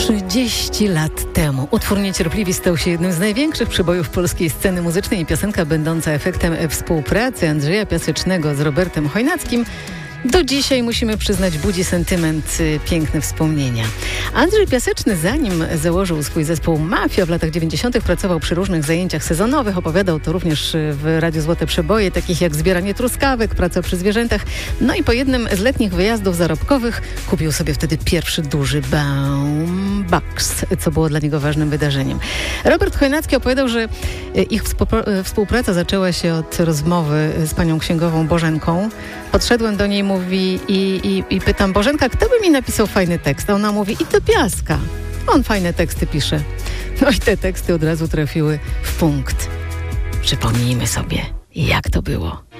30 lat temu utwór Niecierpliwi stał się jednym z największych przebojów polskiej sceny muzycznej i piosenka będąca efektem współpracy Andrzeja Piasecznego z Robertem Chojnackim do dzisiaj, musimy przyznać, budzi sentyment, piękne wspomnienia. Andrzej Piaseczny, zanim założył swój zespół Mafia w latach 90., pracował przy różnych zajęciach sezonowych. Opowiadał to również w Radiu Złote Przeboje, takich jak zbieranie truskawek, praca przy zwierzętach. No i po jednym z letnich wyjazdów zarobkowych kupił sobie wtedy pierwszy duży boombox, co było dla niego ważnym wydarzeniem. Robert Chojnacki opowiadał, że ich współpraca zaczęła się od rozmowy z panią księgową Bożenką. Podszedłem do niej, mówi, i pytam: Bożenka, kto by mi napisał fajny tekst? A ona mówi: i to Piaska. On fajne teksty pisze. No i te teksty od razu trafiły w punkt. Przypomnijmy sobie, jak to było.